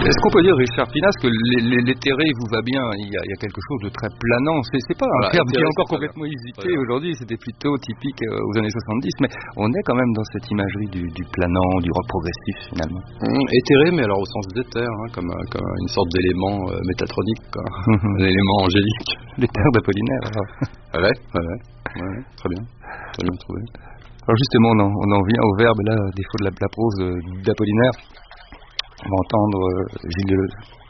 Est-ce qu'on peut dire, Richard Pinas, que l'éthéré vous va bien? Il y a quelque chose de très planant. C'est pas un terme qui est encore complètement hésité aujourd'hui. C'était plutôt typique aux années 70, mais on est quand même dans cette imagerie du planant, du rock progressif finalement. Éthéré, mais alors au sens d'éther, comme une sorte d'élément métatronique, un élément angélique. L'éther d'Apollinaire. Ouais, très bien trouvé. Alors justement, on en vient au verbe, là, à défaut de la prose d'Apollinaire. On va entendre Gilles Deleuze.